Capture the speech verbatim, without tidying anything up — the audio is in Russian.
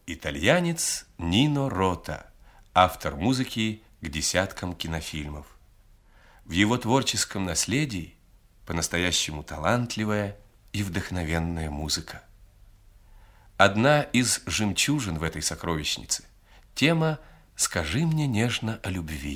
Итальянец Нино Рота, автор музыки к десяткам кинофильмов. В его творческом наследии по-настоящему талантливая и вдохновенная музыка. Одна из жемчужин в этой сокровищнице – тема «Скажи мне нежно о любви».